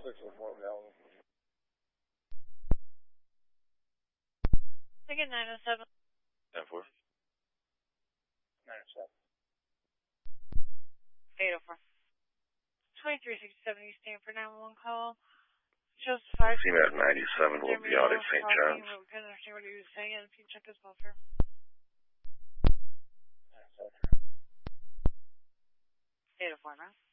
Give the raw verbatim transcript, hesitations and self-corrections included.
six oh four down. Ticket nine oh seven. ten four. nine oh seven. eight oh four. twenty-three sixty-seven East Stanford nine one one call. Shows five. C MAT ninety-seven will be out at Saint John's. We couldn't understand what he was saying. If you check his buffer. eight oh four, man.